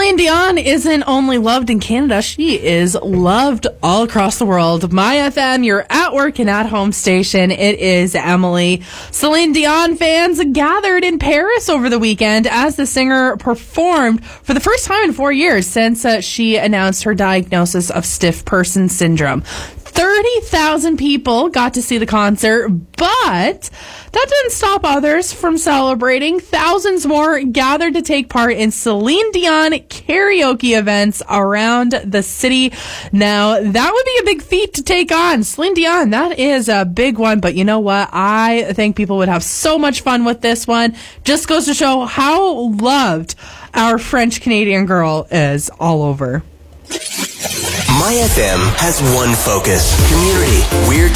Celine Dion isn't only loved in Canada, she is loved all across the world. My FM, your at work and at home station. It is Emily. Celine Dion fans gathered in Paris over the weekend as the singer performed for the first time in 4 years since she announced her diagnosis of stiff person syndrome. 30,000 people got to see the concert, but that didn't stop others from celebrating. Thousands more gathered to take part in Celine Dion karaoke events around the city. Now, that would be a big feat to take on. Celine Dion, that is a big one, but you know what? I think people would have so much fun with this one. Just goes to show how loved our French-Canadian girl is all over. My FM has one focus: community. We're